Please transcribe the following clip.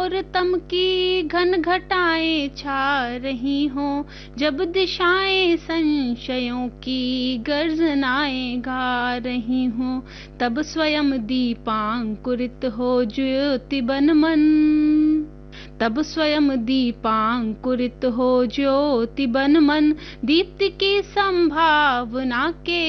घोरतम की घन घटाएं छा रही हों, जब दिशाएं संशयों की गर्जनाएं गा रही हों, तब स्वयं दीपांकुरित हो ज्योति बन मन, तब स्वयं दीपांकुरित हो ज्योति बन मन, दीप्ति की संभावना के